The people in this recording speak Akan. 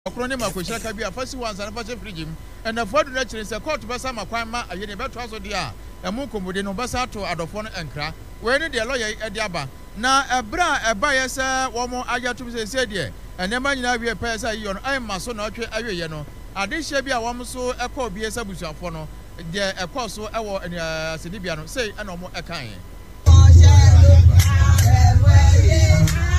Okronye makwesha ka bia fasi wansa na fashe fridge mu enafo adu na kire se court besa makwan ma ayene beto aso dia emu komode no besa to adofo no enkra we ne de lawyer e de aba na ebra eba ye se wo mo ayatum se de enema nyina wie pa se ayi no ai maso na otwe awie no ade hye bia wo mo so ekọ bie se busuafo no de ekọ so ewo sedibia no sei ena mo ekan